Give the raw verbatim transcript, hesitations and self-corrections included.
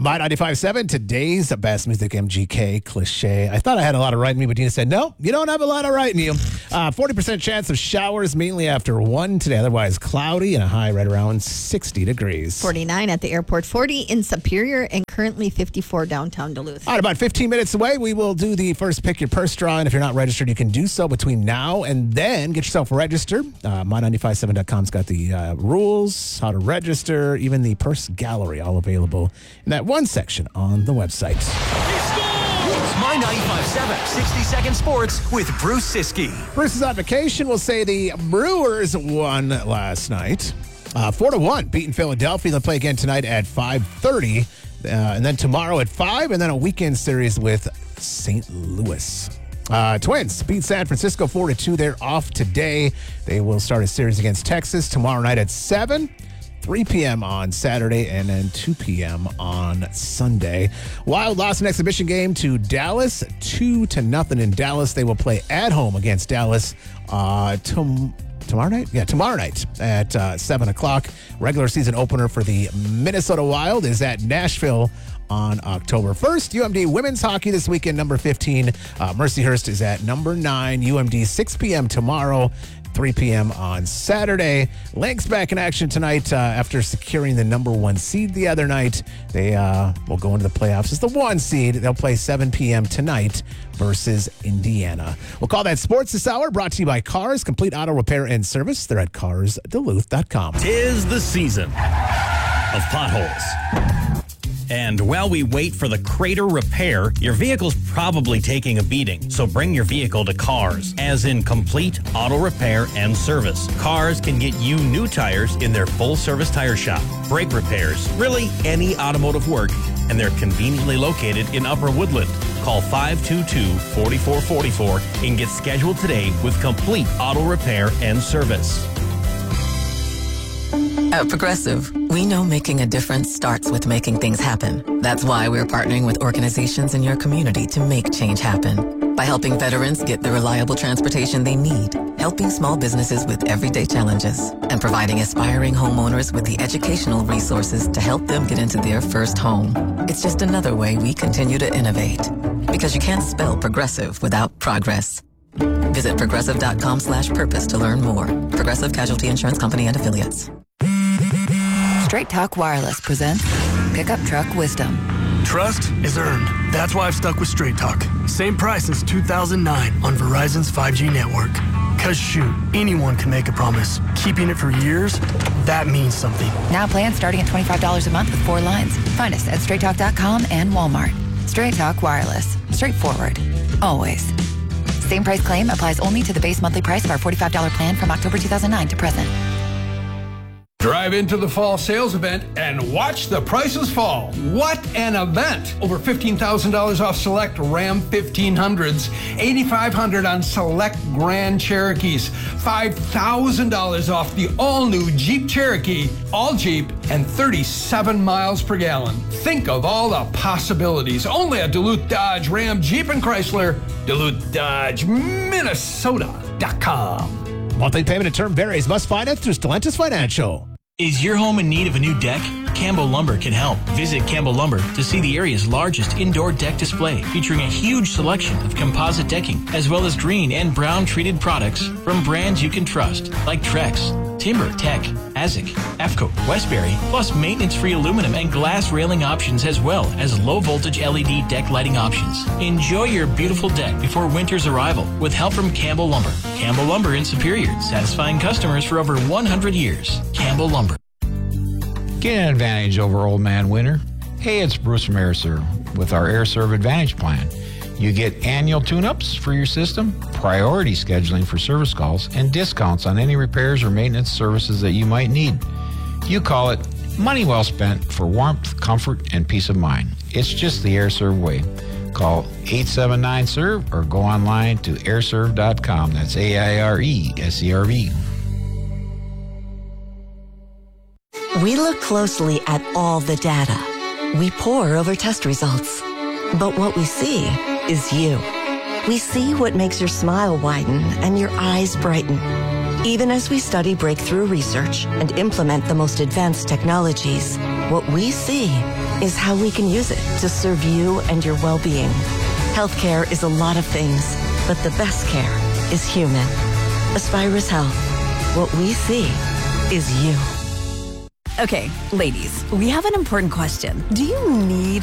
My ninety-five point seven, today's best music M G K cliche. I thought I had a lot of right in me, but Dina said, no, you don't have a lot of right in you. Uh, forty percent chance of showers, mainly after one today. Otherwise, cloudy and a high right around sixty degrees. forty-nine at the airport, forty in Superior, and currently fifty-four downtown Duluth. All right, about fifteen minutes away, we will do the first Pick Your Purse draw. And if you're not registered, you can do so between now and then. Get yourself registered. Uh, my ninety-five point seven dot com's got the uh, rules, how to register, even the purse gallery, all available in that one section on the website. It's My ninety-five point seven sixty second Sports with Bruce Siskey. Bruce is on vacation. We'll say the Brewers won last night. Uh, four to one, beating Philadelphia. They'll play again tonight at five thirty. Uh, and then tomorrow at five, and then a weekend series with Saint Louis. Uh, Twins beat San Francisco four to two. They're off today. They will start a series against Texas tomorrow night at seven. three p.m. on Saturday, and then two p.m. on Sunday. Wild lost an exhibition game to Dallas, two to nothing in Dallas. They will play at home against Dallas uh, tom- tomorrow night? Yeah, tomorrow night at uh, seven o'clock. Regular season opener for the Minnesota Wild is at Nashville on October first. U M D women's hockey this weekend, number fifteen. Uh, Mercyhurst is at number nine. U M D six p.m. tomorrow. three p.m. on Saturday. Lynx back in action tonight uh, after securing the number one seed the other night. They uh, will go into the playoffs as the one seed. They'll play seven p.m. tonight versus Indiana. We'll call that Sports This Hour, brought to you by Cars, complete auto repair and service. They're at cars duluth dot com. Tis the season of potholes. And while we wait for the crater repair, your vehicle's probably taking a beating. So bring your vehicle to Cars, as in complete auto repair and service. Cars can get you new tires in their full-service tire shop, brake repairs, really any automotive work, and they're conveniently located in Upper Woodland. Call five two two, four four four four and get scheduled today with complete auto repair and service. At Progressive, we know making a difference starts with making things happen. That's why we're partnering with organizations in your community to make change happen. By helping veterans get the reliable transportation they need, helping small businesses with everyday challenges, and providing aspiring homeowners with the educational resources to help them get into their first home. It's just another way we continue to innovate. Because you can't spell progressive without progress. Visit progressive.com slash purpose to learn more. Progressive Casualty Insurance Company and Affiliates. Straight Talk Wireless presents Pickup Truck Wisdom. Trust is earned. That's why I've stuck with Straight Talk. Same price since two thousand nine on Verizon's five G network. Cause shoot, anyone can make a promise. Keeping it for years, that means something. Now plans starting at twenty-five dollars a month with four lines. Find us at straight talk dot com and Walmart. Straight Talk Wireless. Straightforward. Always. Same price claim applies only to the base monthly price of our forty-five dollars plan from October two thousand nine to present. Drive into the fall sales event and watch the prices fall. What an event! Over fifteen thousand dollars off select Ram fifteen hundreds, eight thousand five hundred dollars on select Grand Cherokees, five thousand dollars off the all-new Jeep Cherokee, all Jeep, and thirty-seven miles per gallon. Think of all the possibilities. Only at Duluth Dodge, Ram, Jeep, and Chrysler. Duluth Dodge, Minnesota dot com. Monthly payment and term varies. Must finance through Stellantis Financial. Is your home in need of a new deck? Campbell Lumber can help. Visit Campbell Lumber to see the area's largest indoor deck display, featuring a huge selection of composite decking, as well as green and brown treated products from brands you can trust, like Trex, Timber, Tech, Azik, F C O, Westbury, plus maintenance-free aluminum and glass railing options, as well as low-voltage L E D deck lighting options. Enjoy your beautiful deck before winter's arrival with help from Campbell Lumber. Campbell Lumber in Superior, satisfying customers for over one hundred years. Campbell Lumber. Get an advantage over Old Man Winter. Hey, it's Bruce from AirServe with our AirServe Advantage plan. You get annual tune-ups for your system, priority scheduling for service calls, and discounts on any repairs or maintenance services that you might need. You call it money well spent for warmth, comfort, and peace of mind. It's just the AirServe way. Call eight seven nine S E R V or go online to air serve dot com. That's A I R E S E R V. We look closely at all the data. We pore over test results. But what we see is you. We see what makes your smile widen and your eyes brighten. Even as we study breakthrough research and implement the most advanced technologies, What we see is how we can use it to serve you and your well-being. Healthcare is a lot of things, but the best care is human. Aspirus Health. What we see is you. Okay, ladies, we have an important question. Do you need